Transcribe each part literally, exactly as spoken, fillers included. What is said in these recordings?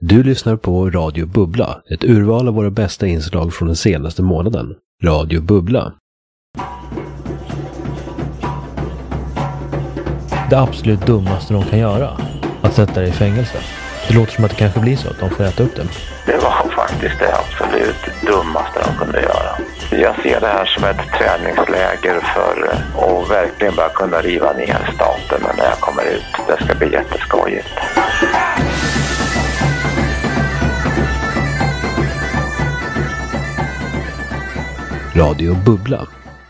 Du lyssnar på Radio Bubbla, ett urval av våra bästa inslag från den senaste månaden. Radio Bubbla. Det absolut dummaste de kan göra, att sätta dig i fängelse. Det låter som att det kanske blir så att de får äta upp dem. Det var faktiskt det absolut dummaste de kunde göra. Jag ser det här som ett träningsläger för att verkligen bara kunna riva ner staten när jag kommer ut. Det ska bli jätteskojigt. Radio Bubbla.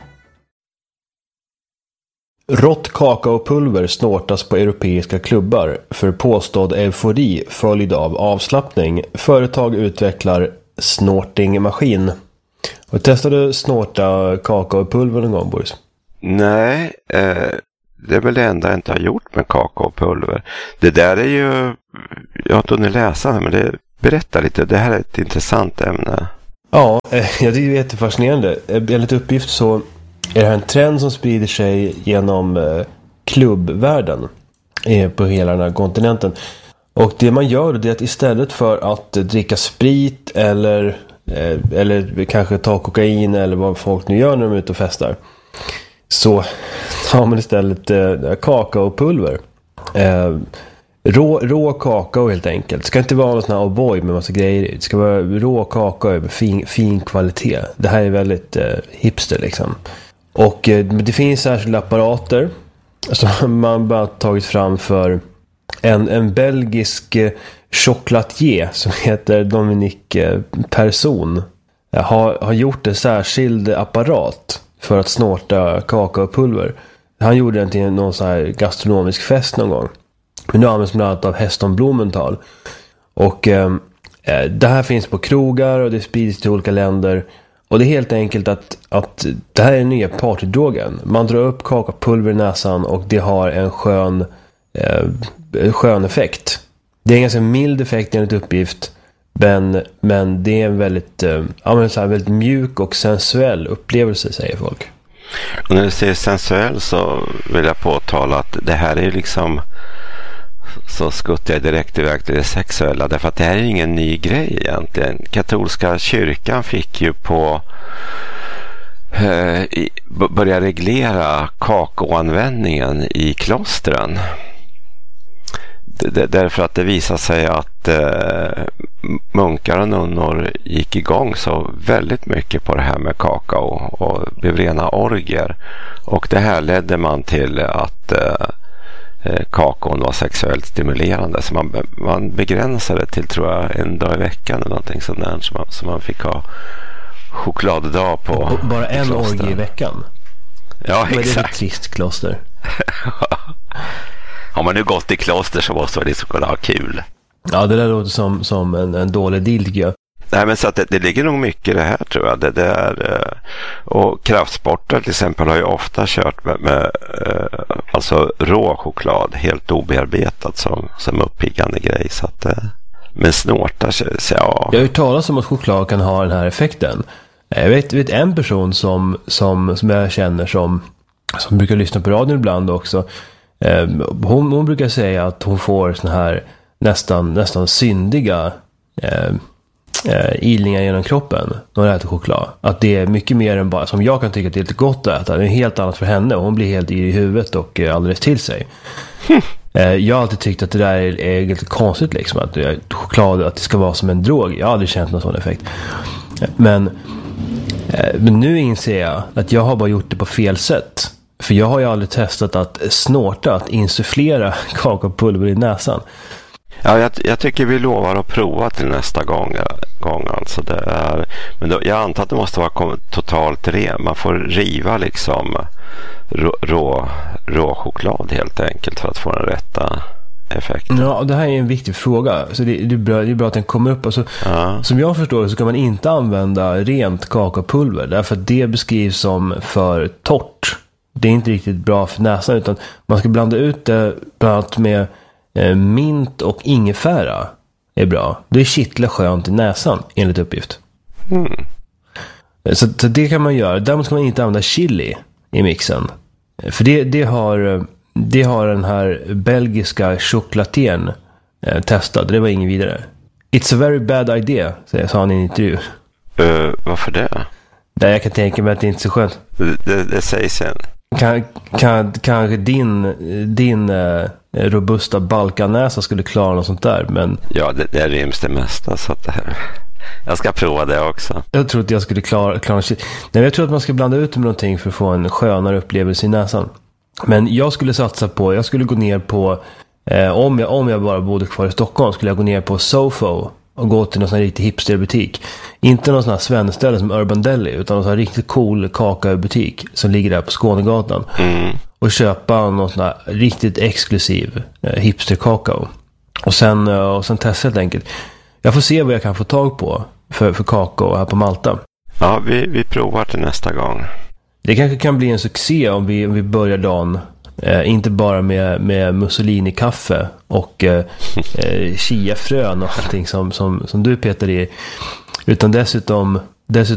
Rått kakaopulver snortas på europeiska klubbar för påstådd eufori följd av avslappning. Företag utvecklar snortingmaskin. Och testade du snorta kakaopulver någon gång, Boris? Nej, eh, det är väl det enda jag inte har gjort med kakaopulver. Det där är ju, jag har inte hunnit läsa men det berättar lite, det här är ett intressant ämne. Ja, jag tycker det är jättefascinerande. Enligt uppgift så är det här en trend som sprider sig genom eh, klubbvärlden eh, på hela den här kontinenten. Och det man gör det är att istället för att eh, dricka sprit eller, eh, eller kanske ta kokain eller vad folk nu gör när de är ute och festar, så tar man istället eh, kakaopulver. Eh, Rå, rå kakao helt enkelt. Det ska inte vara någon sån här O'boy med massa grejer. Det ska vara rå kakao med fin, fin kvalitet. Det här är väldigt eh, hipster liksom. Och eh, det finns särskilda apparater som man bara tagit fram för en, en belgisk eh, chocolatier som heter Dominique eh, Person. Jag har, har gjort en särskild apparat för att snorta kakaopulver. Han gjorde den till någon sån här gastronomisk fest någon gång. Men nu används bland annat av Heston Blumenthal. Och eh, det här finns på krogar och det sprids till olika länder. Och det är helt enkelt att, att det här är den nya partydrogen. Man drar upp kakaopulver i näsan och det har en skön, eh, skön effekt. Det är en ganska mild effekt enligt uppgift. Men, men det är en väldigt, eh, ja, men så här, väldigt mjuk och sensuell upplevelse, säger folk. Och när du säger sensuell så vill jag påtala att det här är liksom, så skuttar jag direkt iväg till det sexuella, därför att det här är ingen ny grej egentligen. Katolska kyrkan fick ju på eh, i, börja reglera kakaoanvändningen i klostren. D- d- därför att det visade sig att eh, munkar och nunnor gick igång så väldigt mycket på det här med kakao och blev rena orger. Och det här ledde man till att eh, kakaon var sexuellt stimulerande, så man, man begränsade till, tror jag, en dag i veckan eller någonting sånt där, så man, så man fick ha chokladdag på. Och bara en orgie i veckan? Ja, men exakt. Det är ett trist kloster. Har man nu gått i kloster så måste man liksom kunna ha kul. Ja, det där låter som, som en, en dålig deal, tycker jag. Nej, men så att det, det ligger nog mycket i det här, tror jag. Det, det är, och kraftsporter till exempel har ju ofta kört med, med alltså rå choklad, helt obearbetat som, som uppiggande grej. Så att, men snortar sig, så ja. Jag har ju talat om att choklad kan ha den här effekten. Jag vet, vet en person som, som, som jag känner som, som brukar lyssna på radion ibland också. Hon, hon brukar säga att hon får såna här nästan, nästan syndiga eh, eh, ilningar genom kroppen när hon äter choklad. Att det är mycket mer än bara, som jag kan tycka att det är lite gott att äta. Det är helt annat för henne och hon blir helt i huvudet och eh, alldeles till sig. eh, jag har alltid tyckt att det där är, är lite konstigt liksom, att eh, choklad, att det ska vara som en drog. Jag har aldrig känt någon sån effekt. Men, eh, men nu inser jag att jag har bara gjort det på fel sätt. För jag har ju aldrig testat att snorta, att insufflera kakaopulver i näsan. Ja, jag, jag tycker vi lovar att prova till nästa gång. gång alltså det är, men då, jag antar att det måste vara totalt ren. Man får riva liksom rå, rå, rå choklad helt enkelt för att få den rätta effekten. Ja, det här är en viktig fråga. Så det, det, är, bra, det är bra att den kommer upp. Alltså, ja. Som jag förstår så kan man inte använda rent kakaopulver. Därför att det beskrivs som för torrt. Det är inte riktigt bra för näsan, utan man ska blanda ut det bland annat med eh, mint och ingefära är bra. Det är kittla skönt i näsan enligt uppgift. Mm. Så, så det kan man göra. Däremot ska man inte använda chili i mixen. För det, det, har, det har den här belgiska choklatieren eh, testat. Det var ingen vidare. It's a very bad idea, sa han i en intervju. Uh, varför det? Nej, jag kan tänka mig att det inte är så skönt. Det, det, det sägs sen. Kan, kan, kanske din, din eh, robusta balkanäsa skulle klara något sånt där, men... Ja, det, det ryms det mesta, så att det här... Jag ska prova det också. Jag tror att jag skulle klara, klara shit. Nej, men jag tror att man ska blanda ut med någonting för att få en skönare upplevelse i näsan. Men jag skulle satsa på, jag skulle gå ner på, eh, om, jag, om jag bara bodde kvar i Stockholm, skulle jag gå ner på Sofo och gå till någon sån här riktig hipsterbutik. Inte någon sån här svenneställe som Urban Deli, utan någon sån här riktigt cool kakabutik som ligger där på Skånegatan. Mm. Och köpa någon sån här riktigt exklusiv eh, hipsterkakao. Och sen, eh, och sen testa helt enkelt. Jag får se vad jag kan få tag på för, för kakao här på Malta. Ja, vi, vi provar till nästa gång. Det kanske kan bli en succé om vi, om vi börjar dagen. Eh, inte bara med, med Mussolini-kaffe och eh, eh, chiafrön och allting som, som, som du petar i. Utan dessutom, dessutom